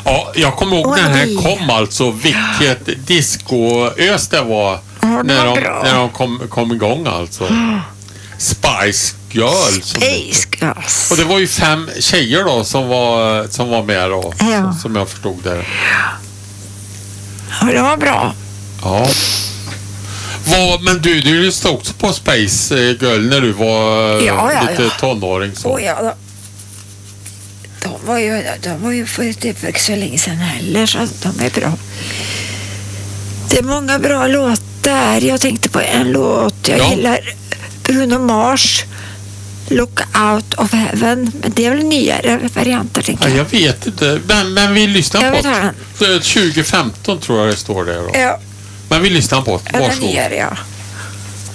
Ja, jag kommer ihåg när den här kom alltså, vilket discoös det var när de kom igång alltså. Spice Girls. Spice Girls. Och det var ju 5 tjejer då som var med då, som jag förstod det. Ja, det var bra. Ja. Men du lyssnade också på Spice Girl när du var lite tonåring så. Ja. De var ju för typ så länge sedan heller, så de är bra. Det är många bra låtar. Jag tänkte på en låt. Jag gillar Bruno Mars, Look Out of Heaven. Men det är väl nyare varianter, tänker jag. Jag vet inte. Men vi lyssnar på det. 2015 tror jag det står där då. Ja. Men vi lyssnar på det. Varsågod. Ja.